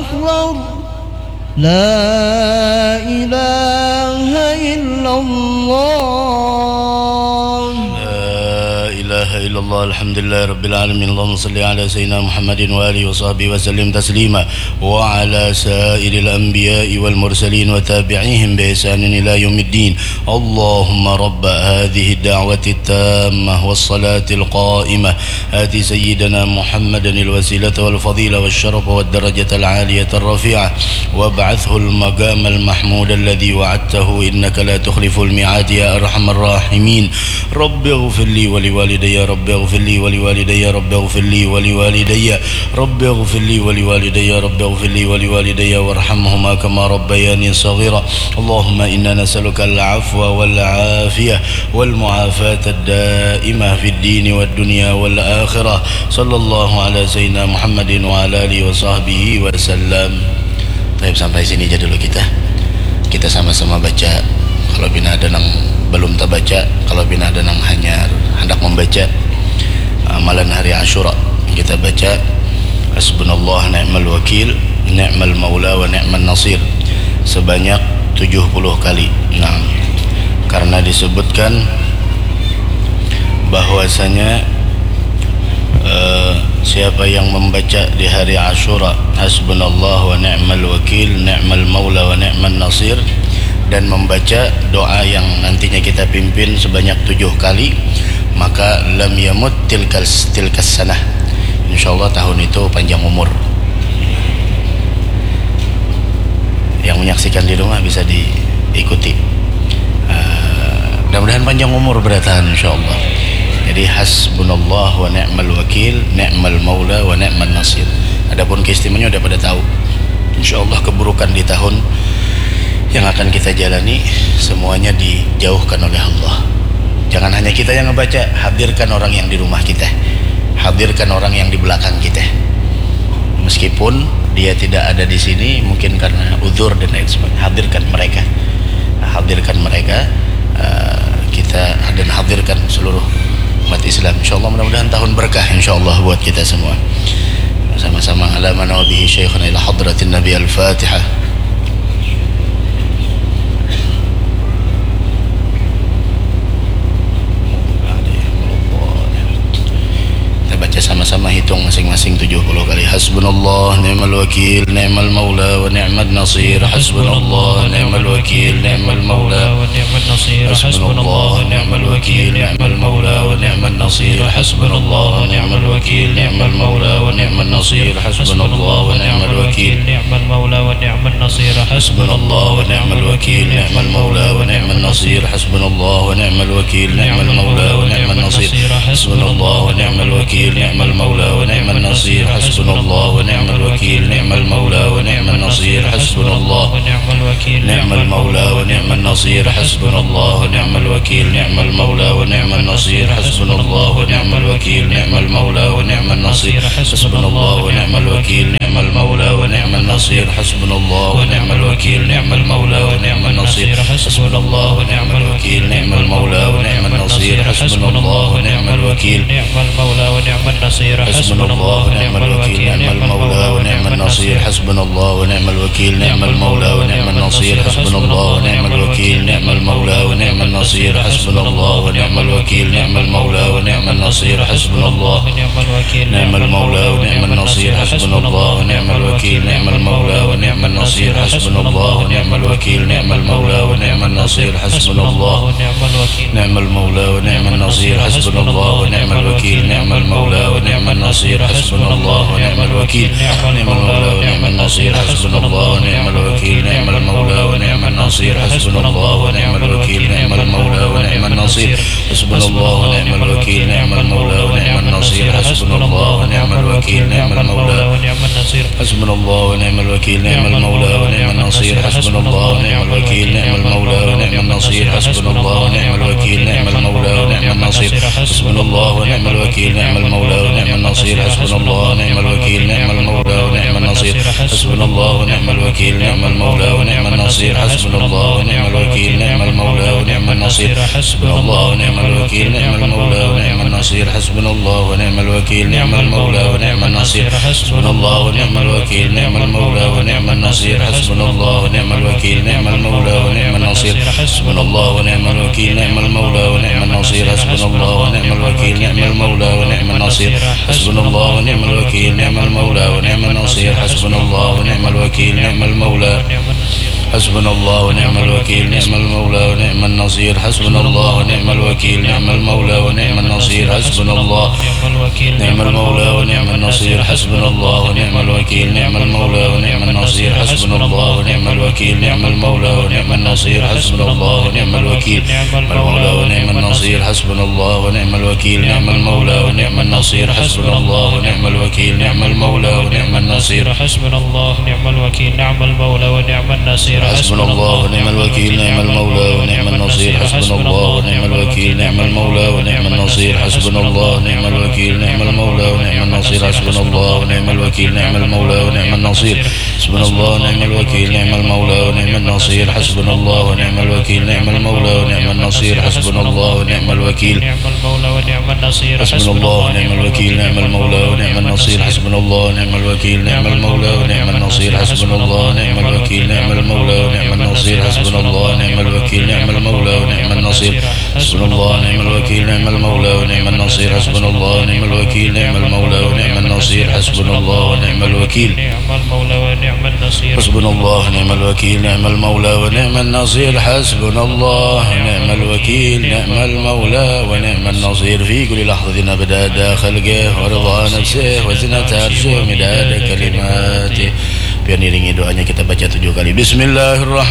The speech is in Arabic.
أكبر لا إله إلا الله لا إله إلا الله الحمد لله رب العالمين اللهم صل على سيدنا محمد وآله وصحبه وسلم تسليما وعلى سائر الأنبياء والمرسلين وتابعيهم بإحسان إلى يوم الدين اللهم رب هذه الدعوة التامة والصلاة القائمة آت سيدنا محمدا الوسيلة والفضيلة والشرف والدرجة العالية الرفيعة وابعثه المقام المحمود الذي وعدته إنك لا تخلف الميعاد يا أرحم الراحمين رب اغفر لي ولوالدي رب اغفر لي ولوالدي رب اغفر لي ولوالدي رب اغفر لي ولوالدي رب اغفر لي ولوالدي وارحمهما كما ربياني صغيرا اللهم إنا نسألك العفو والعافية والمعافاة الدائمة في الدين والدنيا والآخرة صلى الله على سيدنا محمد وعلى آله وصحبه وسلم. Baik, sampai sini aja dulu kita sama-sama baca. Kalau bina ada yang belum terbaca, kalau bina ada yang hanya hendak membaca amalan hari Ashura, kita baca Hasbunallah ni'mal wakil ni'mal maula wa ni'mal nasir sebanyak 70 kali. Nah, karena disebutkan bahwasanya siapa yang membaca di hari Ashura Hasbunallah wa ni'mal wakil ni'mal maula wa ni'mal nasir dan membaca doa yang nantinya kita pimpin sebanyak 7 kali, maka lam yamut tilkas sanah, insyaallah tahun itu panjang umur. Yang menyaksikan di rumah bisa diikuti, mudah-mudahan panjang umur beratahan insyaallah. Jadi hasbunallah wa ni'mal wakil ni'mal maula wa ni'mal nasir. Adapun keistimewaannya udah pada tahu. Insyaallah keburukan di tahun yang akan kita jalani semuanya dijauhkan oleh Allah. Jangan hanya kita yang ngebaca, hadirkan orang yang di rumah kita, hadirkan orang yang di belakang kita. Meskipun dia tidak ada di sini, mungkin karena uzur dan lain sebagainya, hadirkan mereka, kita dan hadirkan seluruh umat Islam. Insyaallah mudah-mudahan tahun berkah insyaallah buat kita semua. Sama-sama ala manabihi syekhana ila hadratin nabi al-fatihah. Sama-sama hitung masing-masing 70 kali. Hasbunallah ni'mal wakil ni'mal maula wa ni'mal nasir. Hasbunallah ni'mal wakil ni'mal maula wa ni'mal nasir. Hasbunallah ni'mal wakil ni'mal maula wa ni'mal nasir. Hasbunallah ni'mal wakil ni'mal maula wa ni'mal nasir. Hasbunallah wa ni'mal wakil ni'mal maula wa ni'mal nasir. Hasbunallah wa ni'mal wakil ni'mal maula wa ni'mal nasir. Hasbunallah wa ni'mal wakil ni'mal maula wa ni'mal nasir. Hasbunallah wa ni'mal wakil نعم المولى ونعم النصير. حسبنا الله ونعم الوكيل نعم المولى ونعم النصير. حسبنا الله ونعم الوكيل نعم المولى ونعم النصير. حسبنا الله ونعم الوكيل نعم المولى ونعم النصير. حسبنا الله ونعم الوكيل نعم المولى ونعم النصير. حسبنا الله ونعم الوكيل نعم المولى ونعم النصير. حسبنا الله ونعم الوكيل نعم المولى ونعم النصير. حسبنا الله ونعم الوكيل نعم المولى ونعم النصير. حسبنا الله ونعم الوكيل نعم المولى ونعم النصير. حسبنا الله ونعم الوكيل نعم المولى ونعم النصير. حسبنا الله ونعم الوكيل نعم المولى ونعم النصير. حسبنا الله ونعم الوكيل نعم المولى ونعم النصير. حسبنا الله ونعم الوكيل نعم المولى ونعم النصير. حسبنا الله ونعم الوكيل نعم المولى ونعم النصير. حسبنا الله ونعم الوكيل نعم المولى ونعم النصير. حسبنا الله ونعم الوكيل نعم المولى ونعم النصير. حسبنا الله ونعم الوكيل نعم المولى ونعم النصير. حسبنا الله ونعم الوكيل نعم المولى ونعم النصير. حسبنا الله ونعم الوكيل نعم المولى ونعم النصير. حسبنا الله ونعم الوكيل نعم المولى ونعم النصير. حسبنا الله ونعم الوكيل نعم المولى ونعم النصير. حسبنا الله ونعم الوكيل نعم المولى ونعم النصير. حسبنا الله ونعم الوكيل نعم المولى ونعم النصير. حسبنا الله ونعم الوكيل نعم المولى ونعم النصير. حسبنا الله ونعم الوكيل نعم المولى ونعم النصير. حسبنا الله ونعم الوكيل نعم المولى ونعم النصير. حسبنا الله ونعم الوكيل نعم المولى ونعم النصير. حسبنا الله ونعم الوكيل نعم المولى ونعم النصير. حسبنا الله ونعم الوكيل نعم المولى ونعم النصير. حسبنا الله ونعم الوكيل نعم المولى ونعم النصير. حسبنا الله ونعم الوكيل نعم المولى ونعم النصير. حسبنا الله ونعم الوكيل نعم المولى ونعم النصير. حسبنا الله ونعم الوكيل نعم المولى ونعم النصير حسبنا الله ونعم الوكيل نعم المولى ونعم النصير حسبنا الله ونعم الوكيل نعم المولى ونعم النصير حسبنا الله ونعم الوكيل نعم المولى ونعم النصير حسبنا الله ونعم الوكيل نعم المولى ونعم النصير حسبنا الله ونعم الوكيل نعم المولى حسبنا الله ونعم الوكيل نعم المولى ونعم النصير حسبنا الله ونعم الوكيل نعم المولى ونعم النصير حسبنا الله نعم المولى ونعم النصير حسبنا الله ونعم الوكيل نعم المولى ونعم النصير حسبنا الله ونعم الوكيل نعم المولى ونعم النصير حسبنا الله ونعم الوكيل المولى ونعم النصير حسبنا الله ونعم الوكيل نعم المولى ونعم النصير حسبنا الله ونعم الوكيل نعم المولى ونعم النصير حسبنا الله ونعم الوكيل نعم المولى ونعم النصير حسبنا الله ونعم الوكيل نعم المولى ونعم النصير حسبنا الله ونعم الوكيل نعم المولى ونعم النصير حسبنا الله ونعم الوكيل نعم المولى ونعم النصير حسبنا الله ونعم الوكيل نعم المولى ونعم النصير حسبنا الله ونعم الوكيل نعم المولى ونعم النصير حسبنا الله ونعم الوكيل نعم المولى ونعم النصير حسبنا الله ونعم الوكيل نعم المولى ونعم النصير حسبنا الله ونعم الوكيل نعم المولى ونعم النصير حسبنا الله ونعم الوكيل نعم المولى ونعم النصير حسبنا الله ونعم الوكيل نعم المولى ونعم النصير حسبنا الله ونعم الوكيل نعم المولى ونعم النصير حسبنا الله ونعم الوكيل نعم المولى ونعم النصير حسبنا الله ونعم الوكيل نعم المولى ونعم النصير حسبنا الله ونعم الوكيل نعم المولى ونعم النصير حسبنا الله ونعم الوكيل نعم المولى ونعم النصير حسبنا الله ونعم الوكيل نعم المولى ونعم النصير في كل لحظة أبدا خلقه ورضا نفسه وزنة عرشه ومداد كلماته. Biar diiringi doanya kita baca 7 kali. Bismillahirrahmanirrahim.